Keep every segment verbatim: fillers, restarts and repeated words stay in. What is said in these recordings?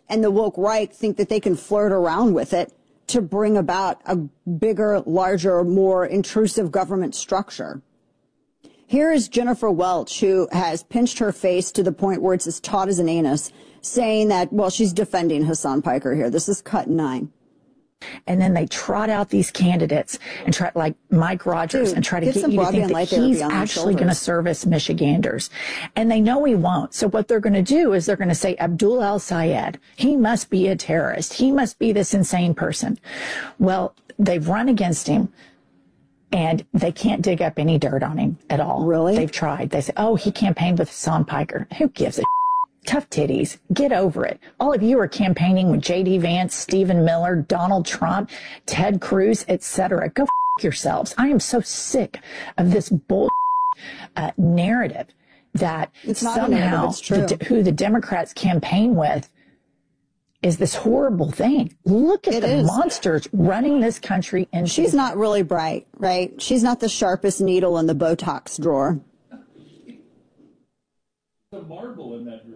and the woke right think that they can flirt around with it to bring about a bigger, larger, more intrusive government structure. Here is Jennifer Welch, who has pinched her face to the point where it's as taut as an anus, saying that, well, she's defending Hasan Piker here. This is cut nine. And then they trot out these candidates and try, like Mike Rogers, Dude, and try to get get some you to think broadband that he's actually going to service Michiganders. And they know he won't. So what they're going to do is they're going to say, Abdul El-Sayed, he must be a terrorist. He must be this insane person. Well, they've run against him, and they can't dig up any dirt on him at all. Really? They've tried. They say, oh, he campaigned with Hasan Piker. Who gives a Tough titties. Get over it. All of you are campaigning with J D Vance, Stephen Miller, Donald Trump, Ted Cruz, et cetera. Go f yourselves. I am so sick of this bull uh, narrative that it's not somehow it's true. The, who the Democrats campaign with is this horrible thing. Look at it the is. monsters running this country. And she's not really bright, right? She's not the sharpest needle in the Botox drawer. The marble in that drawer.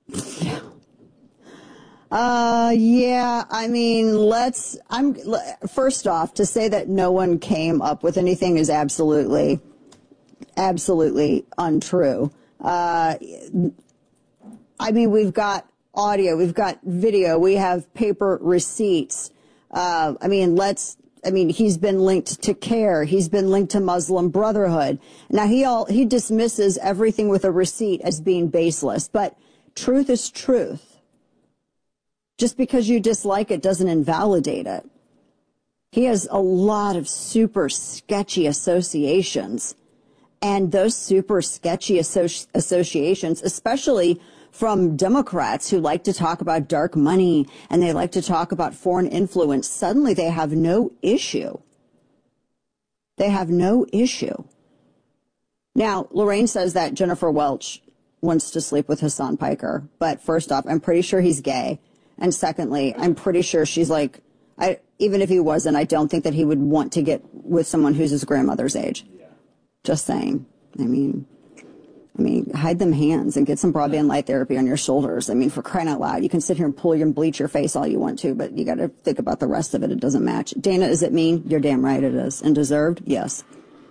Uh, yeah, I mean, let's, I'm, first off, to say that no one came up with anything is absolutely, absolutely untrue. Uh, I mean, we've got audio, we've got video, we have paper receipts. Uh, I mean, let's, I mean, he's been linked to CARE. He's been linked to Muslim Brotherhood. Now, he all, he dismisses everything with a receipt as being baseless, but truth is truth. Just because you dislike it doesn't invalidate it. He has a lot of super sketchy associations. And those super sketchy associ- associations, especially from Democrats who like to talk about dark money and they like to talk about foreign influence, suddenly they have no issue. They have no issue. Now, Lorraine says that Jennifer Welch wants to sleep with Hasan Piker. But first off, I'm pretty sure he's gay. And secondly, I'm pretty sure she's like, I, even if he wasn't, I don't think that he would want to get with someone who's his grandmother's age. Yeah. Just saying. I mean, I mean, hide them hands and get some broadband light therapy on your shoulders. I mean, for crying out loud, you can sit here and pull your and bleach your face all you want to, but you got to think about the rest of it. It doesn't match. Dana, is it mean? You're damn right it is. And deserved? Yes.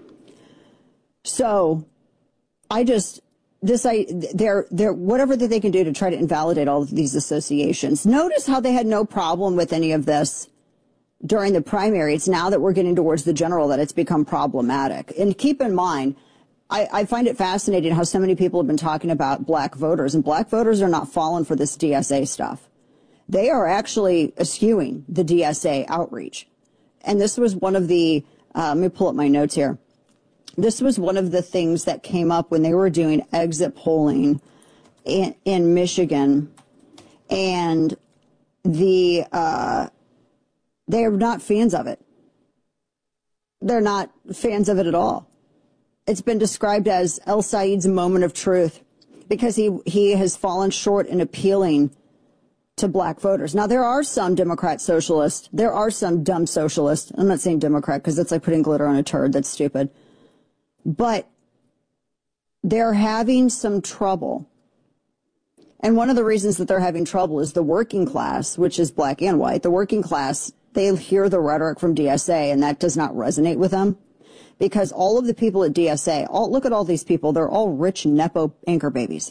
So, I just... This, I, they're, they're, whatever that they can do to try to invalidate all of these associations. Notice how they had no problem with any of this during the primary. It's now that we're getting towards the general that it's become problematic. And keep in mind, I, I find it fascinating how so many people have been talking about black voters, and black voters are not falling for this D S A stuff. They are actually eschewing the D S A outreach. And this was one of the, uh, let me pull up my notes here. This was one of the things that came up when they were doing exit polling in, in Michigan, and the uh, they are not fans of it. They're not fans of it at all. It's been described as El-Sayed's moment of truth because he, he has fallen short in appealing to black voters. Now, there are some Democrat socialists. There are some dumb socialists. I'm not saying Democrat because that's like putting glitter on a turd. That's stupid. But they're having some trouble. And one of the reasons that they're having trouble is the working class, which is black and white. The working class, they hear the rhetoric from D S A, and that does not resonate with them. Because all of the people at D S A, all, look at all these people. They're all rich Nepo anchor babies.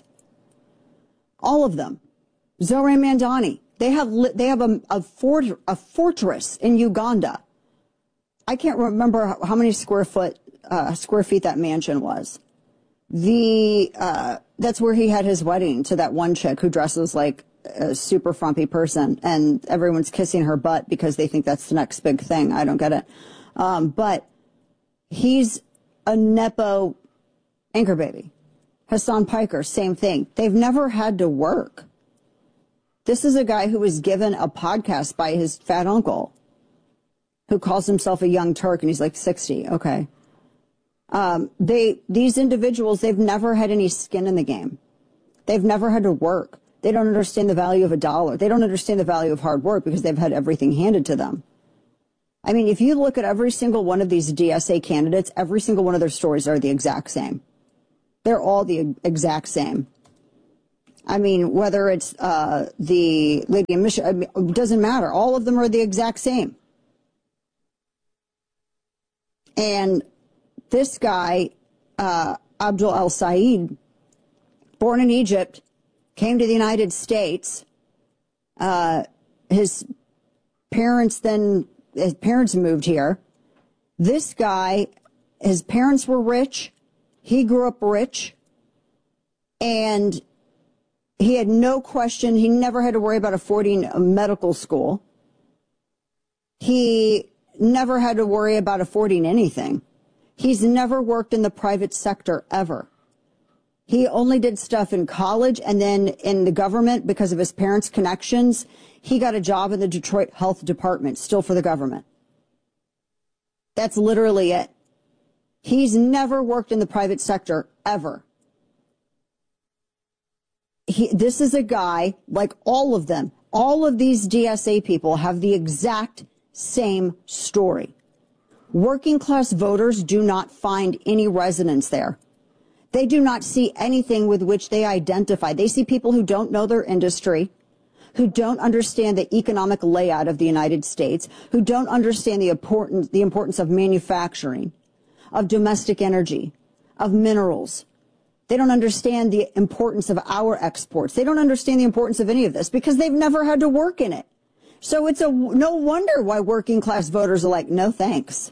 All of them. Zoran Mandani. They have, they have a, a, fort, a fortress in Uganda. I can't remember how many square foot Uh, square feet that mansion was. The uh, that's where he had his wedding to that one chick who dresses like a super frumpy person, and everyone's kissing her butt because they think that's the next big thing. I don't get it. Um, but he's a Nepo anchor baby. Hasan Piker, same thing. They've never had to work. This is a guy who was given a podcast by his fat uncle, who calls himself a young Turk, and he's like sixty. Okay. Um, they, these individuals, they've never had any skin in the game. They've never had to work. They don't understand the value of a dollar. They don't understand the value of hard work because they've had everything handed to them. I mean, if you look at every single one of these D S A candidates, every single one of their stories are the exact same. They're all the exact same. I mean, whether it's uh, the lady in Michigan, I mean, it doesn't matter. All of them are the exact same. And this guy, uh, Abdul El-Sayed, born in Egypt, came to the United States. Uh, his parents then, his parents moved here. This guy, his parents were rich. He grew up rich. And he had no question. He never had to worry about affording a medical school. He never had to worry about affording anything. He's never worked in the private sector ever. He only did stuff in college, and then in the government because of his parents' connections. He got a job in the Detroit Health Department, still for the government. That's literally it. He's never worked in the private sector ever. He, this is a guy, like all of them, all of these D S A people have the exact same story. Working class voters do not find any resonance there. They do not see anything with which they identify. They see people who don't know their industry, who don't understand the economic layout of the United States, who don't understand the importance, the importance of manufacturing, of domestic energy, of minerals. They don't understand the importance of our exports. They don't understand the importance of any of this because they've never had to work in it. So it's a no wonder why working class voters are like, no thanks.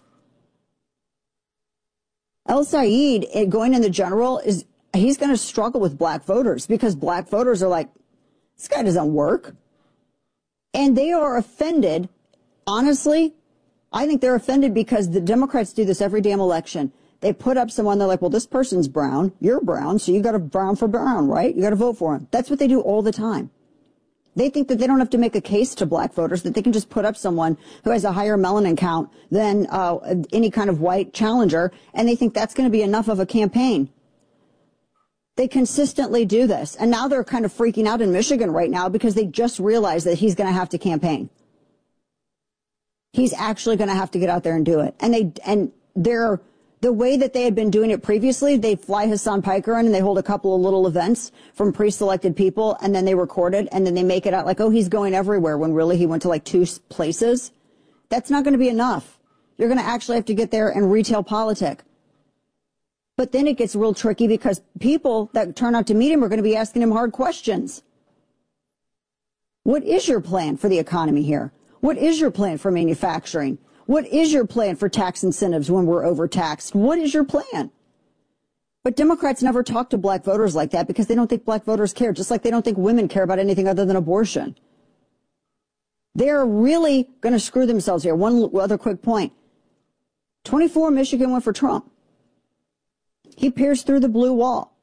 El-Sayed, going in the general, is he's going to struggle with black voters because black voters are like, this guy doesn't work. And they are offended. Honestly, I think they're offended because the Democrats do this every damn election. They put up someone, they're like, well, this person's brown. You're brown, so you got to brown for brown, right? You got to vote for him. That's what they do all the time. They think that they don't have to make a case to black voters, that they can just put up someone who has a higher melanin count than uh, any kind of white challenger, and they think that's going to be enough of a campaign. They consistently do this. And now they're kind of freaking out in Michigan right now because they just realized that he's going to have to campaign. He's actually going to have to get out there and do it. And they, and they're, the way that they had been doing it previously, they fly Hassan Piker in and they hold a couple of little events from pre-selected people and then they record it and then they make it out like, oh, he's going everywhere when really he went to like two places. That's not going to be enough. You're going to actually have to get there and retail politic. But then it gets real tricky because people that turn out to meet him are going to be asking him hard questions. What is your plan for the economy here? What is your plan for manufacturing? What is your plan for tax incentives when we're overtaxed? What is your plan? But Democrats never talk to black voters like that because they don't think black voters care, just like they don't think women care about anything other than abortion. They're really going to screw themselves here. One other quick point. twenty-four, Michigan went for Trump. He pierced through the blue wall.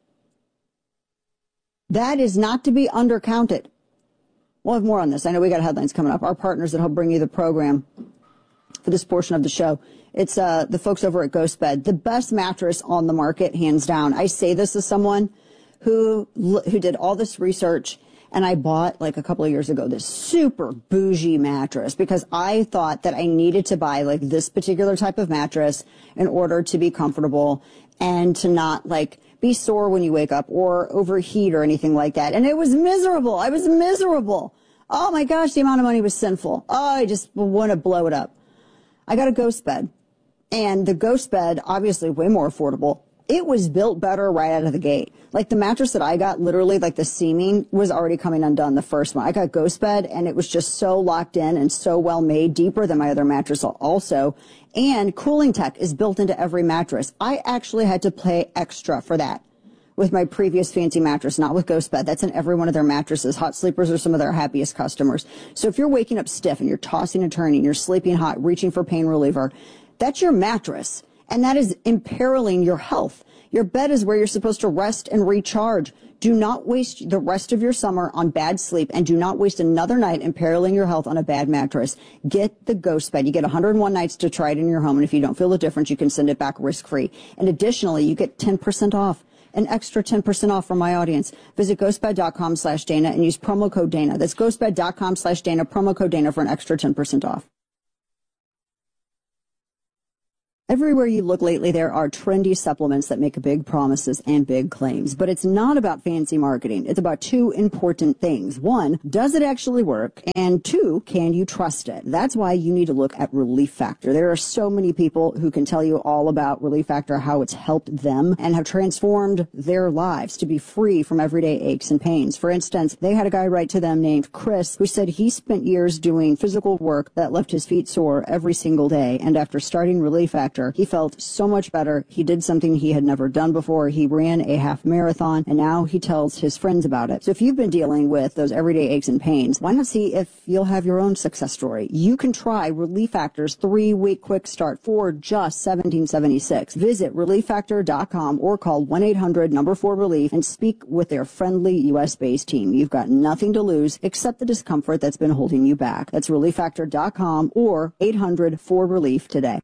That is not to be undercounted. We'll have more on this. I know we got headlines coming up. Our partners that help bring you the program for this portion of the show. It's uh, the folks over at GhostBed, the best mattress on the market, hands down. I say this as someone who who did all this research, and I bought like a couple of years ago this super bougie mattress because I thought that I needed to buy like this particular type of mattress in order to be comfortable and to not like be sore when you wake up or overheat or anything like that. And it was miserable. I was miserable. Oh my gosh, the amount of money was sinful. Oh, I just want to blow it up. I got a GhostBed, and the GhostBed, obviously way more affordable. It was built better right out of the gate. Like the mattress that I got, literally like the seaming was already coming undone the first one. I got GhostBed, and it was just so locked in and so well made, deeper than my other mattress also. And cooling tech is built into every mattress. I actually had to pay extra for that with my previous fancy mattress, not with GhostBed. That's in every one of their mattresses. Hot sleepers are some of their happiest customers. So if you're waking up stiff and you're tossing and turning, you're sleeping hot, reaching for pain reliever, that's your mattress. And that is imperiling your health. Your bed is where you're supposed to rest and recharge. Do not waste the rest of your summer on bad sleep, and do not waste another night imperiling your health on a bad mattress. Get the GhostBed. You get one hundred one nights to try it in your home, and if you don't feel the difference, you can send it back risk-free. And additionally, you get ten percent off. An extra ten percent off from my audience. Visit ghostbed.com slash Dana and use promo code Dana. That's ghostbed.com slash Dana, promo code Dana for an extra ten percent off. Everywhere you look lately, there are trendy supplements that make big promises and big claims. But it's not about fancy marketing. It's about two important things. One, does it actually work? And two, can you trust it? That's why you need to look at Relief Factor. There are so many people who can tell you all about Relief Factor, how it's helped them and have transformed their lives to be free from everyday aches and pains. For instance, they had a guy write to them named Chris who said he spent years doing physical work that left his feet sore every single day. And after starting Relief Factor, he felt so much better. He did something he had never done before. He ran a half marathon, and now he tells his friends about it. So if you've been dealing with those everyday aches and pains, why not see if you'll have your own success story? You can try Relief Factor's three-week quick start for just seventeen seventy-six. Visit relief factor dot com or call one eight hundred number four relief and speak with their friendly U S-based team. You've got nothing to lose except the discomfort that's been holding you back. That's relief factor dot com or eight hundred four relief today.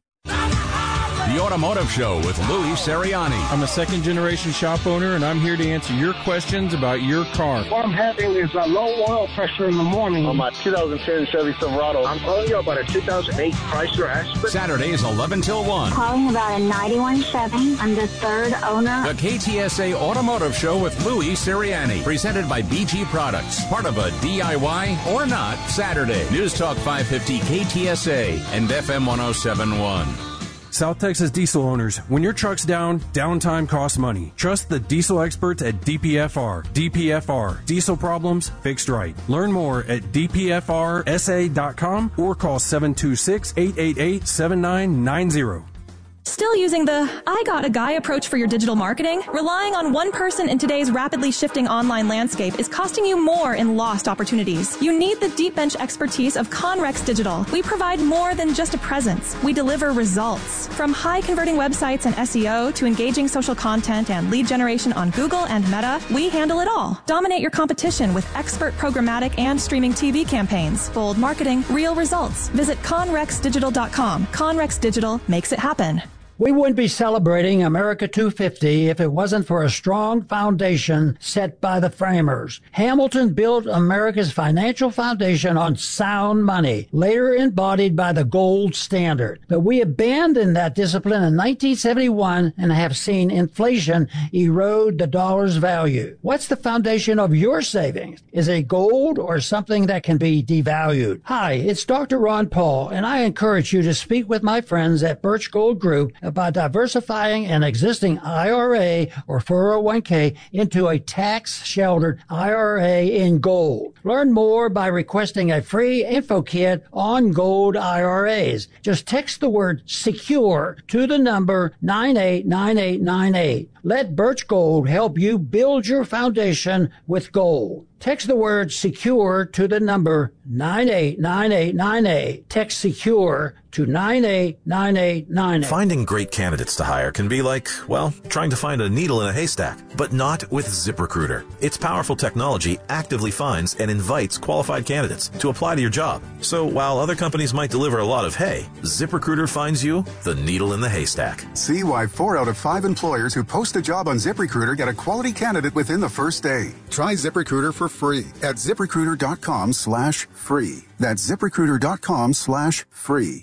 The Automotive Show with Louis Seriani. I'm a second-generation shop owner, and I'm here to answer your questions about your car. What I'm having is a low oil pressure in the morning. On my two thousand ten Chevy Silverado. I'm calling you about a two thousand eight Chrysler Aspen. Saturdays, eleven till one. Calling about a ninety-one Chevy. I'm the third owner. The K T S A Automotive Show with Louis Seriani. Presented by B G Products. Part of a D I Y or not Saturday. News Talk five fifty K T S A and F M one oh seven point one. South Texas diesel owners, when your truck's down, downtime costs money. Trust the diesel experts at D P F R. D P F R. Diesel problems fixed right. Learn more at d p f r s a dot com or call seven two six, eight eight eight, seven nine nine zero. Still using the I got a guy approach for your digital marketing? Relying on one person in today's rapidly shifting online landscape is costing you more in lost opportunities. You need the deep bench expertise of Conrex Digital. We provide more than just a presence. We deliver results. From high converting websites and S E O to engaging social content and lead generation on Google and Meta, we handle it all. Dominate your competition with expert programmatic and streaming T V campaigns. Bold marketing, real results. Visit conrex digital dot com. Conrex Digital makes it happen. We wouldn't be celebrating America two fifty if it wasn't for a strong foundation set by the framers. Hamilton built America's financial foundation on sound money, later embodied by the gold standard. But we abandoned that discipline in nineteen seventy-one and have seen inflation erode the dollar's value. What's the foundation of your savings? Is it gold or something that can be devalued? Hi, it's Doctor Ron Paul, and I encourage you to speak with my friends at Birch Gold Group about diversifying an existing I R A or four oh one k into a tax-sheltered I R A in gold. Learn more by requesting a free info kit on gold I R As. Just text the word SECURE to the number nine eight nine eight nine eight. Let Birch Gold help you build your foundation with gold. Text the word SECURE to the number nine eight nine eight nine eight. Text SECURE to nine eight nine eight nine eight. Finding great candidates to hire can be like, well, trying to find a needle in a haystack, but not with ZipRecruiter. Its powerful technology actively finds and invites qualified candidates to apply to your job. So while other companies might deliver a lot of hay, ZipRecruiter finds you the needle in the haystack. See why four out of five employers who post a job on ZipRecruiter get a quality candidate within the first day. Try ZipRecruiter for free at ZipRecruiter.com slash free. That's ZipRecruiter.com slash free.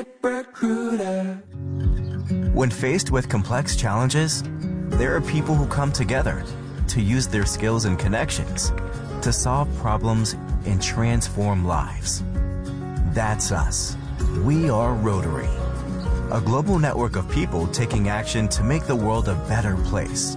ZipRecruiter. When faced with complex challenges, there are people who come together to use their skills and connections to solve problems and transform lives. That's us. We are Rotary, a global network of people taking action to make the world a better place.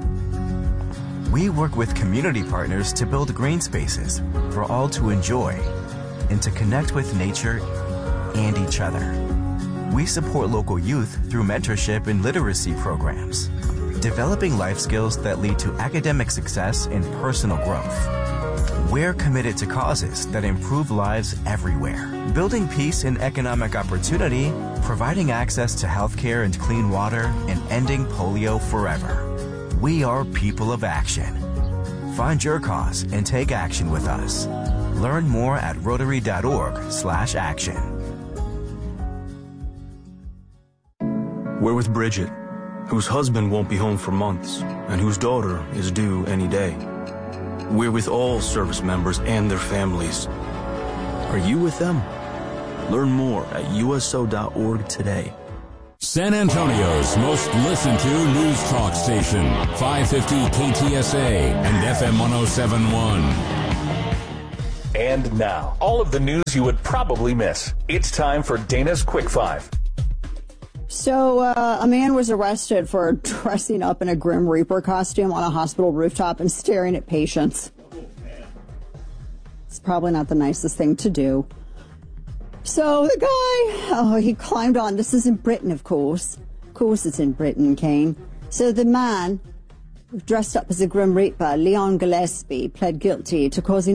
We work with community partners to build green spaces for all to enjoy and to connect with nature and each other. We support local youth through mentorship and literacy programs, developing life skills that lead to academic success and personal growth. We're committed to causes that improve lives everywhere, building peace and economic opportunity, providing access to healthcare and clean water, and ending polio forever. We are people of action. Find your cause and take action with us. Learn more at rotary.org slash action. We're with Bridget, whose husband won't be home for months and whose daughter is due any day. We're with all service members and their families. Are you with them? Learn more at U S O dot org today. San Antonio's most listened to news talk station, five fifty K T S A and F M one oh seven point one. And now, all of the news you would probably miss. It's time for Dana's Quick Five. So uh, a man was arrested for dressing up in a Grim Reaper costume on a hospital rooftop and staring at patients. It's probably not the nicest thing to do. So the guy, oh, he climbed on. This is in Britain, of course. Of course it's in Britain, Kane. So the man, dressed up as a Grim Reaper, Leon Gillespie, pled guilty to causing